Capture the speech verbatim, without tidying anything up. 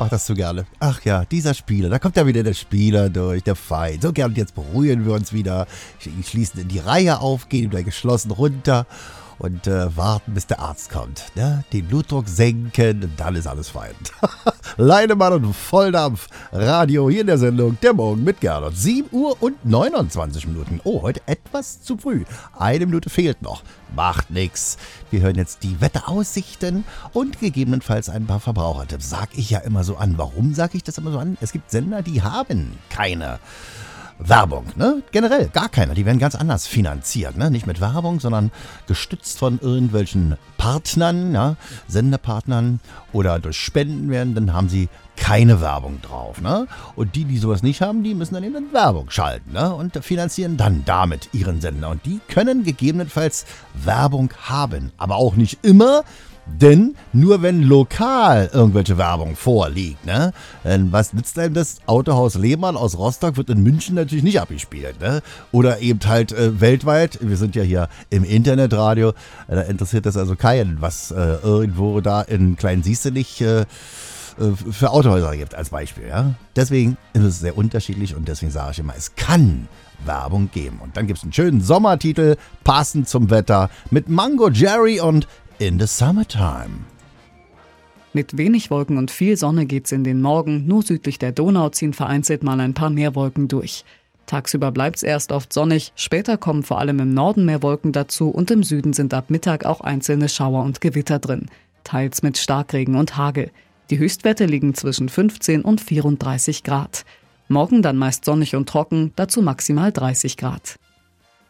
mach das so gerne. Ach ja, dieser Spieler, da kommt ja wieder der Spieler durch, der Feind. So gern, jetzt beruhigen wir uns wieder, schließen in die Reihe auf, gehen wieder geschlossen runter und äh, warten, bis der Arzt kommt. Ne? Den Blutdruck senken und dann ist alles fein. Leinemann und Volldampf. Radio hier in der Sendung Der Morgen mit Gernot. sieben Uhr und neunundzwanzig Minuten. Oh, heute etwas zu früh. Eine Minute fehlt noch. Macht nix. Wir hören jetzt die Wetteraussichten und gegebenenfalls ein paar Verbrauchertipps. Sag ich ja immer so an. Warum sage ich das immer so an? Es gibt Sender, die haben keine Werbung, ne? Generell gar keine. Die werden ganz anders finanziert, ne? Nicht mit Werbung, sondern gestützt von irgendwelchen Partnern, ja? Senderpartnern oder durch Spenden werden, dann haben sie keine Werbung drauf, ne? Und die, die sowas nicht haben, die müssen dann eben Werbung schalten, ne? Und finanzieren dann damit ihren Sender. Und die können gegebenenfalls Werbung haben, aber auch nicht immer. Denn nur wenn lokal irgendwelche Werbung vorliegt, ne? Denn was nützt einem das? Autohaus Lehmann aus Rostock wird in München natürlich nicht abgespielt, ne? Oder eben halt äh, weltweit, wir sind ja hier im Internetradio, äh, da interessiert das also keinen, was äh, irgendwo da in Klein-Siehstenich äh, für Autohäuser gibt, als Beispiel, ja? Deswegen ist es sehr unterschiedlich und deswegen sage ich immer, es kann Werbung geben. Und dann gibt es einen schönen Sommertitel, passend zum Wetter, mit Mango Jerry und In the Summertime. Mit wenig Wolken und viel Sonne geht's in den Morgen. Nur südlich der Donau ziehen vereinzelt mal ein paar mehr Wolken durch. Tagsüber bleibt's erst oft sonnig, später kommen vor allem im Norden mehr Wolken dazu und im Süden sind ab Mittag auch einzelne Schauer und Gewitter drin. Teils mit Starkregen und Hagel. Die Höchstwerte liegen zwischen fünfzehn und vierunddreißig Grad. Morgen dann meist sonnig und trocken, dazu maximal dreißig Grad.